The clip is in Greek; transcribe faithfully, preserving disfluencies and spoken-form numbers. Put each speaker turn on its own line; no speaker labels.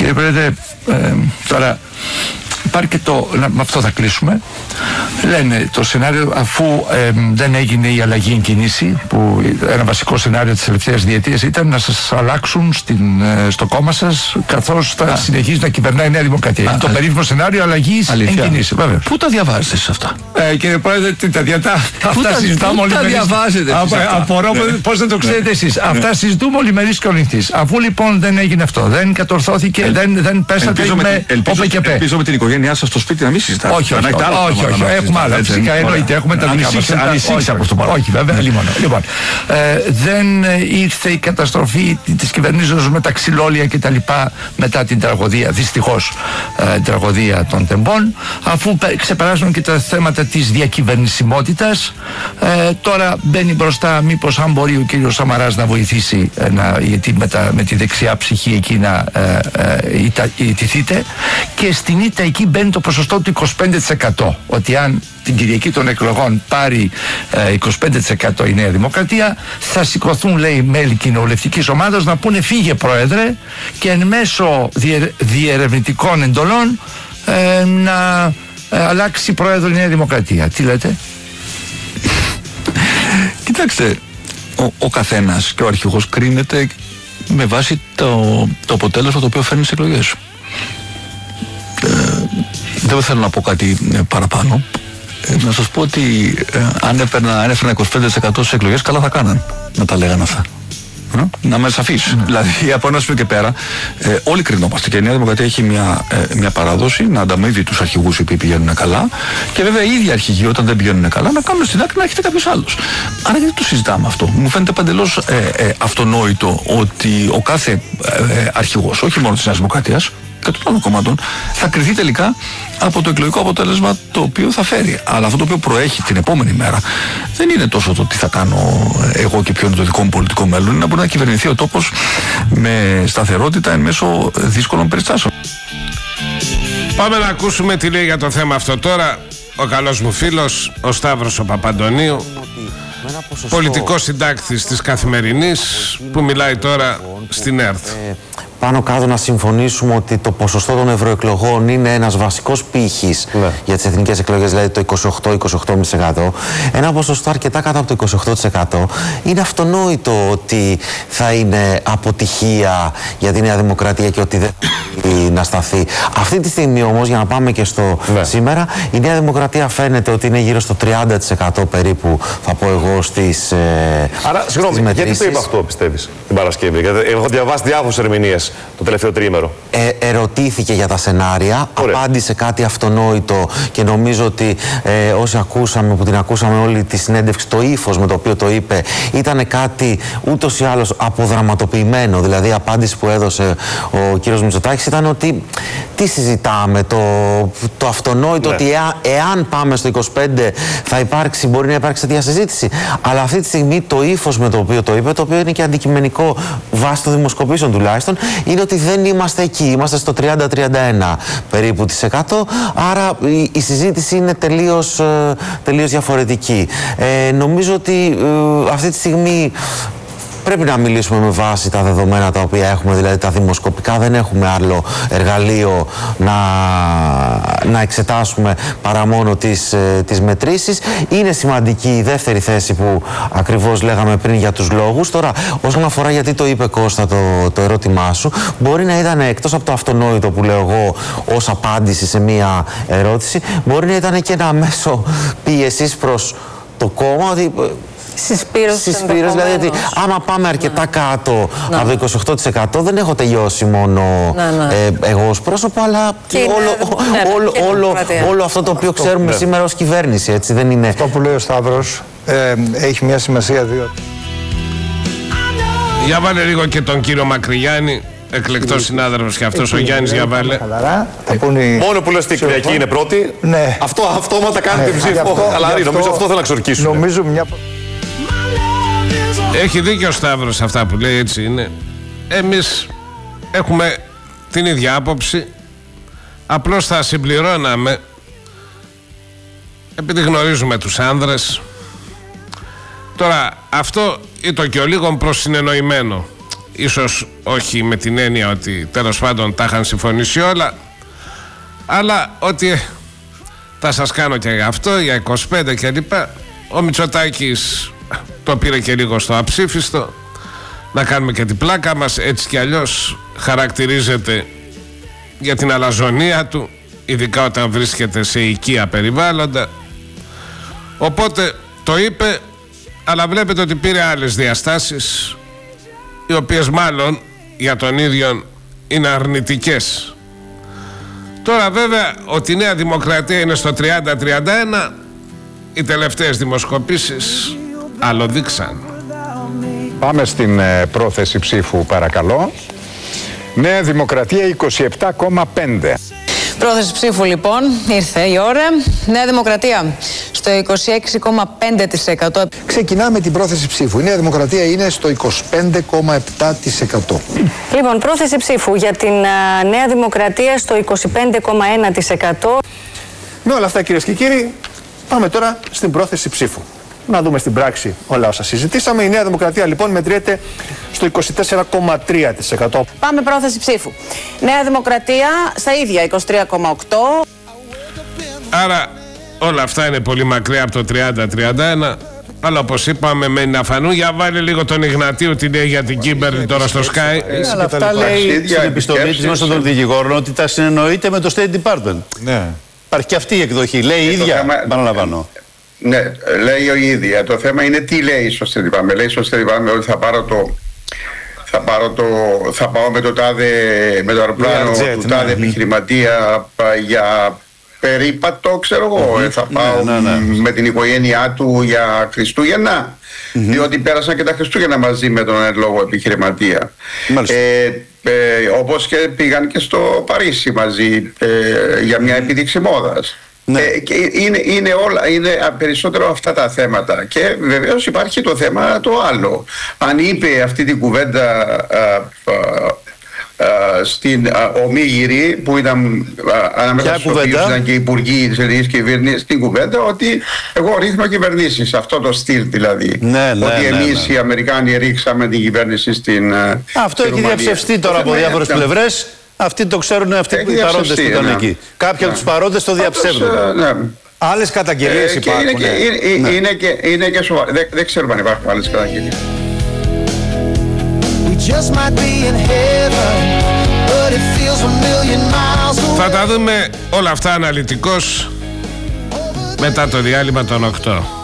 Κύριε Πρόεδρε, ε, τώρα υπάρχει και το, με αυτό θα κλείσουμε, λένε το σενάριο, αφού ε, δεν έγινε η αλλαγή εν κινήσει, που ένα βασικό σενάριο της τελευταίας διετίας ήταν να σας αλλάξουν στην, ε, στο κόμμα σας, καθώς θα α. συνεχίζει να κυβερνάει η Νέα Δημοκρατία. Είναι το περίφημο σενάριο αλλαγής εν κινήσει. Βέβαια.
Πού τα διαβάζετε σε αυτά?
Ε, κύριε Πρόεδρε, τα διατά. Αυτά συζητάμε όλοι.
Πού τα διαβάζετε?
Απορώ πώς δεν το ξέρετε εσείς. Αυτά συζητούμε όλοι μερείς και ολυντής. Αφού λοιπόν δεν έγινε αυτό, δεν κατορθώθηκε, δεν πέσατε με όπε και πέ.
Ελπίζω με την οικογένειά σας στο σπίτι να μην συζητάτε.
Όχι, όχι, όχι, όχι, έχουμε άλλα. Φυσικά εννοείται, έχουμε τα δικά μας.
Ανησύχησα από το παρόν.
Όχι, βέβαια, λοιπόν. Δεν ήρθε η καταστροφή της κυβερνήσεως με τα ξυλόλια κτλ. Μετά την τραγωδία, δυστυχώς τραγωδία των τεμπών, αφού ξεπεράσουν και τα θέματα της διακυβερνησιμότητας. Τώρα μπαίνει μπροστά, μήπως αν μπορεί ο κύριος Σαμαράς να βοηθήσει, γιατί με τη δεξιά ψυχή εκεί να ιτηθείτε, και στην ήττα εκεί μπαίνει το ποσοστό του είκοσι πέντε τοις εκατό, ότι αν την Κυριακή των εκλογών πάρει ε, είκοσι πέντε τοις εκατό η Νέα Δημοκρατία, θα σηκωθούν, λέει, μέλη κοινοβουλευτικής ομάδας να πούνε φύγε Πρόεδρε, και εν μέσω διε, διερευνητικών εντολών ε, να ε, αλλάξει Πρόεδρο η Νέα Δημοκρατία. Τι λέτε?
Κοιτάξτε, ο, ο καθένας και ο αρχηγός κρίνεται με βάση το, το αποτέλεσμα το οποίο φέρνει στις εκλογές. Ε, δεν θέλω να πω κάτι ε, παραπάνω. Ε, να σας πω ότι ε, αν έπαιρνα, αν έφερνα είκοσι πέντε τοις εκατό στις εκλογές, καλά θα κάναν να τα λέγανε αυτά. Ε, να είμαι σαφής. Mm. Δηλαδή από ένα σημείο και πέρα ε, όλοι κρινόμαστε, και η Νέα Δημοκρατία έχει μια, ε, μια παράδοση να ανταμείβει τους αρχηγούς οι οποίοι πηγαίνουν καλά, και βέβαια οι ίδιοι αρχηγοί όταν δεν πηγαίνουν καλά να κάνουν στην άκρη να έχετε κάποιος άλλος. Άρα γιατί το συζητάμε αυτό? Μου φαίνεται παντελώς ε, ε, αυτονόητο ότι ο κάθε ε, ε, αρχηγός, όχι μόνο της Νέας Δημοκρατίας και των άλλων κομμάτων, θα κριθεί τελικά από το εκλογικό αποτέλεσμα το οποίο θα φέρει. Αλλά αυτό το οποίο προέχει την επόμενη μέρα δεν είναι τόσο το τι θα κάνω εγώ και ποιο είναι το δικό μου πολιτικό μέλλον, είναι να μπορεί να κυβερνηθεί ο τόπος με σταθερότητα εν μέσω δύσκολων περιστάσεων.
Πάμε να ακούσουμε τι λέει για το θέμα αυτό τώρα ο καλός μου φίλος, ο Σταύρος ο Παπαντονίου, πολιτικός συντάκτης της Καθημερινής, που μιλάει τώρα στην ΕΡΤ.
Πάνω κάτω να συμφωνήσουμε ότι το ποσοστό των ευρωεκλογών είναι ένας βασικός πύχης, ναι, για τις εθνικές εκλογές, δηλαδή το είκοσι οκτώ με είκοσι οκτώ κόμμα πέντε τοις εκατό. Ένα ποσοστό αρκετά κάτω από το είκοσι οκτώ τοις εκατό. Είναι αυτονόητο ότι θα είναι αποτυχία για τη Νέα Δημοκρατία και ότι δεν θα να σταθεί. Αυτή τη στιγμή όμως, για να πάμε και στο ναι. σήμερα, η Νέα Δημοκρατία φαίνεται ότι είναι γύρω στο τριάντα τοις εκατό περίπου, θα πω εγώ, στις ε,
Άρα, συγγνώμη, γιατί το είπα αυτό, πιστεύεις, την Παρασκευή? Γιατί έχω διαβάσει διάφορες ερμηνείες το τελευταίο τριήμερο.
Ε, ερωτήθηκε για τα σενάρια, Ωραία. απάντησε κάτι αυτονόητο, και νομίζω ότι ε, όσοι ακούσαμε, που την ακούσαμε όλη τη συνέντευξη, το ύφος με το οποίο το είπε ήταν κάτι ούτως ή άλλως αποδραματοποιημένο. Δηλαδή η απάντηση που έδωσε ο κύριος Μητσοτάκης ήταν ότι τι συζητάμε, το, το αυτονόητο, ναι, ότι εάν, εάν πάμε στο είκοσι πέντε θα υπάρξει, μπορεί να υπάρξει τέτοια συζήτηση. Αλλά αυτή τη στιγμή το ύφος με το οποίο το είπε, το οποίο είναι και αντικειμενικό βάσει των δημοσκοπήσεων τουλάχιστον, είναι ότι δεν είμαστε εκεί. Είμαστε στο τριάντα με τριάντα ένα περίπου της εκατό. Άρα η, η συζήτηση είναι τελείως, ε, τελείως διαφορετική. Ε, νομίζω ότι ε, αυτή τη στιγμή πρέπει να μιλήσουμε με βάση τα δεδομένα τα οποία έχουμε, δηλαδή τα δημοσκοπικά. Δεν έχουμε άλλο εργαλείο να, να εξετάσουμε παρά μόνο τις, ε, τις μετρήσεις. Είναι σημαντική η δεύτερη θέση που ακριβώς λέγαμε πριν για τους λόγους. Τώρα, όσον αφορά γιατί το είπε Κώστα το, το ερώτημά σου, μπορεί να ήταν εκτός από το αυτονόητο που λέω εγώ ως απάντηση σε μία ερώτηση, μπορεί να ήταν και ένα μέσο πίεσης προς το κόμμα, ότι
Συσπήρωση,
δηλαδή ότι άμα πάμε αρκετά, ναι, κάτω, ναι, από το είκοσι οκτώ τοις εκατό δεν έχω τελειώσει μόνο, ναι, ναι, ε, εγώ ως πρόσωπο, αλλά και όλο, ναι, όλο, ναι, όλο, όλο αυτό το οποίο αυτό, ξέρουμε, ναι, σήμερα ως κυβέρνηση, έτσι δεν είναι?
Αυτό που λέει ο Σταύρος ε, έχει μια σημασία, διότι
για βάλε λίγο και τον κύριο Μακρυγιάννη, εκλεκτός συνάδελφος και αυτός ο Γιάννης, για βάλε.
Μόνο που λες ότι η Κυριακή είναι πρώτη, ναι, αυτό αυτόματα κάνει, ναι, την ψήφο χαλαρή. Νομίζω αυτό θέλω να ξορκίσουν.
Νομίζω μια...
Έχει δίκιο ο Σταύρος αυτά που λέει, έτσι είναι. Εμείς έχουμε την ίδια άποψη, απλώς θα συμπληρώναμε, επειδή γνωρίζουμε τους άνδρες. Τώρα αυτό ήταν και ο λίγο προσυνεννοημένο. ίσως όχι με την έννοια ότι τέλος πάντων τα είχαν συμφωνήσει όλα, αλλά ότι θα σας κάνω και για αυτό, για είκοσι πέντε κλπ. Ο Μητσοτάκης το πήρε και λίγο στο αψήφιστο. Να κάνουμε και την πλάκα μας, έτσι κι αλλιώς χαρακτηρίζεται για την αλαζονία του, ειδικά όταν βρίσκεται σε οικία περιβάλλοντα. Οπότε το είπε, αλλά βλέπετε ότι πήρε άλλες διαστάσεις, οι οποίες μάλλον για τον ίδιο είναι αρνητικές. Τώρα βέβαια ότι η Νέα Δημοκρατία είναι στο τριάντα τριάντα ένα, οι τελευταίες δημοσκοπήσεις άλλο δείξαν.
Πάμε στην ε, πρόθεση ψήφου παρακαλώ. Νέα Δημοκρατία είκοσι επτά κόμμα πέντε.
Πρόθεση ψήφου λοιπόν, ήρθε η ώρα. Νέα Δημοκρατία στο είκοσι έξι κόμμα πέντε τοις εκατό.
Ξεκινάμε την πρόθεση ψήφου. Η Νέα Δημοκρατία είναι στο είκοσι πέντε κόμμα επτά τοις εκατό.
Λοιπόν, πρόθεση ψήφου για την α, Νέα Δημοκρατία στο είκοσι πέντε κόμμα ένα τοις εκατό.
Με όλα αυτά, κυρίες και κύριοι, πάμε τώρα στην πρόθεση ψήφου. Να δούμε στην πράξη όλα όσα συζητήσαμε. Η Νέα Δημοκρατία λοιπόν μετριέται στο είκοσι τέσσερα κόμμα τρία τοις εκατό.
Πάμε πρόθεση ψήφου. Νέα Δημοκρατία στα ίδια είκοσι τρία κόμμα οκτώ.
Άρα όλα αυτά είναι πολύ μακριά από το τριάντα τριάντα ένα. Αλλά όπως είπαμε, μένει να φανούν. Για βάλε λίγο τον Ιγνατίου τι λέει για την Κίμπερλι τώρα στο Sky.
Ε, αλλά αυτά λέει στην επιστολή της μέσω των δικηγόρων ότι τα συνεννοείται με το State Department. Ναι. Υπάρχει και αυτή η εκδοχή. Λέει η ίδια. Επαναλαμβάνω.
Ναι, λέει η ίδια. Το θέμα είναι τι λέει στο State Department. Λέει στο State Department ότι θα πάρω το. Θα, πάρω το, θα πάω με το τάδε, με το αεροπλάνο του τάδε ναι, επιχειρηματία για περίπατο, ξέρω εγώ. Mm-hmm. Θα πάω ναι, ναι, ναι. με την οικογένειά του για Χριστούγεννα. Mm-hmm. Διότι πέρασαν και τα Χριστούγεννα μαζί με τον εν λόγω επιχειρηματία. Ε, ε, όπως και πήγαν και στο Παρίσι μαζί ε, για μια επίδειξη μόδας. Ναι. Ε, και είναι, είναι, όλα, είναι περισσότερο αυτά τα θέματα. Και βεβαίως υπάρχει το θέμα το άλλο. Αν είπε αυτή την κουβέντα α, α, α, στην α, Ομίγυρη, που ήταν ανάμεσα στους οποίους ήταν και οι υπουργοί της ελληνικής κυβέρνησης, στην κουβέντα ότι εγώ ρύθμω κυβερνήσεις, αυτό το στυλ δηλαδή.
Ναι, ναι,
ότι
ναι,
εμείς
ναι.
οι Αμερικάνοι ρίξαμε την κυβέρνηση στην.
Αυτό στην έχει διαψευστεί τώρα από διάφορες πλευρές. Αυτοί το ξέρουν, αυτοί που οι παρόντες που ήταν ναι. εκεί. Κάποιοι από τους παρόντες το διαψεύδουν.
Ναι.
Άλλες καταγγελίες ε, υπάρχουν.
Είναι, ναι. και, είναι, ναι. είναι, και, είναι και σοβαρά. Δεν, δεν ξέρουμε αν υπάρχουν άλλες καταγγελίες.
Θα τα δούμε όλα αυτά αναλυτικώς μετά το διάλειμμα των οκτώ.